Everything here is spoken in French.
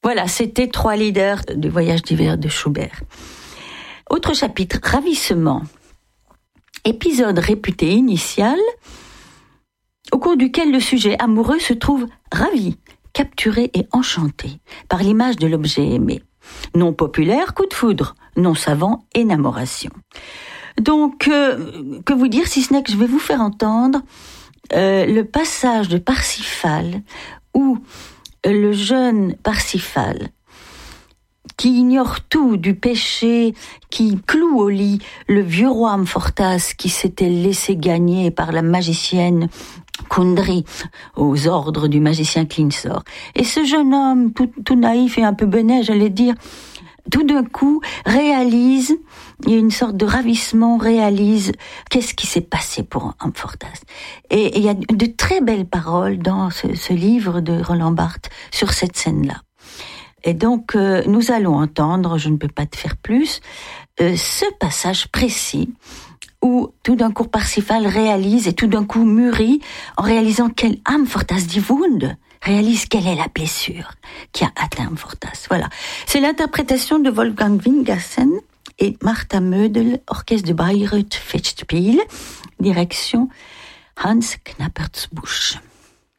Voilà, c'était 3 leaders du voyage d'hiver de Schubert. Autre chapitre, ravissement. Épisode réputé initial, au cours duquel le sujet amoureux se trouve ravi, capturé et enchanté par l'image de l'objet aimé. Non populaire, coup de foudre. Non savant, énamoration. Donc, que vous dire si ce n'est que je vais vous faire entendre le passage de Parsifal où le jeune Parsifal, qui ignore tout du péché, qui cloue au lit le vieux roi Amfortas qui s'était laissé gagner par la magicienne Kundry aux ordres du magicien Klingsor. Et ce jeune homme, tout naïf et un peu benet, j'allais dire, tout d'un coup réalise, il y a une sorte de ravissement, réalise qu'est-ce qui s'est passé pour Amfortas. Et il y a de très belles paroles dans ce livre de Roland Barthes sur cette scène-là. Et donc, nous allons entendre, je ne peux pas te faire plus, ce passage précis où tout d'un coup Parsifal réalise et tout d'un coup mûrit en réalisant quelle Amfortas die Wunde, réalise quelle est la blessure qui a atteint Amfortas. Voilà. C'est l'interprétation de Wolfgang Wingassen et Martha Mödel, orchestre de Bayreuth Festspiel, direction Hans Knappertsbusch.